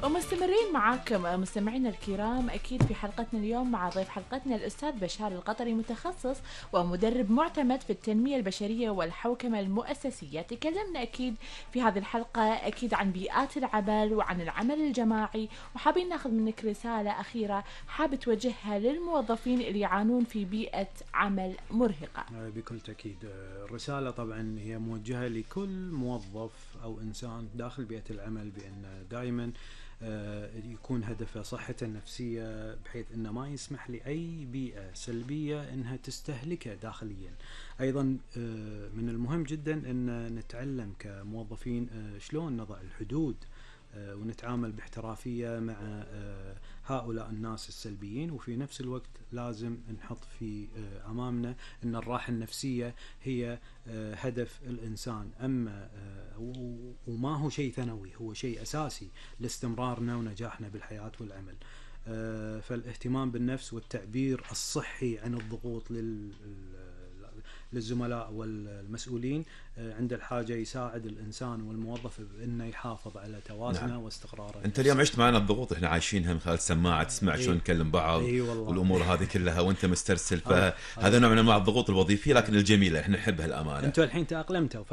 ومستمرين معاكم مستمعينا الكرام أكيد في حلقتنا اليوم مع ضيف حلقتنا الأستاذ بشار القطري، متخصص ومدرب معتمد في التنمية البشرية والحوكمة المؤسسية. تكلمنا أكيد في هذه الحلقة أكيد عن بيئات العمل وعن العمل الجماعي، وحابين ناخذ منك رسالة أخيرة حاب توجهها للموظفين اللي يعانون في بيئة عمل مرهقة. بكل تأكيد الرسالة طبعا هي موجهة لكل موظف أو إنسان داخل بيئة العمل، بأن دائما يكون هدفه صحته النفسية، بحيث أنه ما يسمح لأي بيئة سلبية أنها تستهلكه داخليا. أيضا من المهم جدا أن نتعلم كموظفين شلون نضع الحدود ونتعامل باحترافية مع هؤلاء الناس السلبيين، وفي نفس الوقت لازم نحط في أمامنا أن الراحة النفسية هي هدف الإنسان، أما وما هو شيء ثانوي، هو شيء أساسي لاستمرارنا ونجاحنا بالحياة والعمل. فالاهتمام بالنفس والتعبير الصحي عن الضغوط للزملاء والمسؤولين عند الحاجة يساعد الإنسان والموظف بأنه يحافظ على توازنه. نعم. واستقراره. أنت اليوم عشت معنا الضغوط احنا عايشينها من خلال السماعة، تسمع شلون نكلم بعض والأمور هذه كلها وأنت مسترسل، فهذا نوع من أنواع الضغوط الوظيفية لكن الجميلة احنا نحبها الأمانة. أنتوا الحين تأقلمتوا